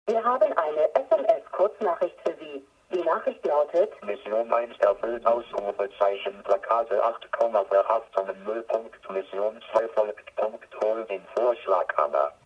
Wir haben eine SMS-Kurznachricht für Sie. Die Nachricht lautet: Mission 1 erfüllt, Ausrufezeichen, Plakate 8,8 Tonnen Müllpunkt, Mission 2 folgt, Punkt, hol den Vorschlaghammer.